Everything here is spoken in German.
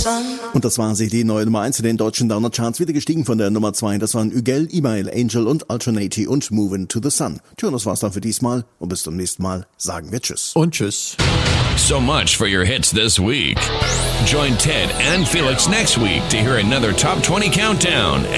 Und das war sie, die neue Nummer 1 in den deutschen Downer-Charts, wieder gestiegen von der Nummer 2. Das waren Ügel, Email, Angel und Alternati und Movin' to the Sun. Tja, das war's dann für diesmal und bis zum nächsten Mal sagen wir Tschüss. Und Tschüss. So much for your hits this week. Join Ted and Felix next week to hear another Top 20 Countdown.